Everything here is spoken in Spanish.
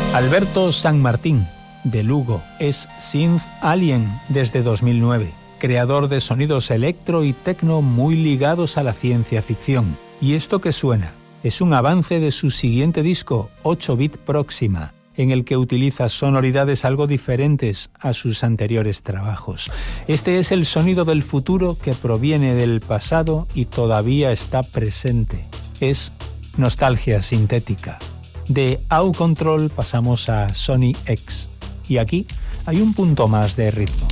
Alberto San Martín, de Lugo, es Synth Alien desde 2009, creador de sonidos electro y techno muy ligados a la ciencia ficción. Y esto que suena es un avance de su siguiente disco, 8-bit Próxima, en el que utiliza sonoridades algo diferentes a sus anteriores trabajos. Este es el sonido del futuro que proviene del pasado y todavía está presente. Es nostalgia sintética. De Au Control pasamos a Sony X. Y aquí hay un punto más de ritmo.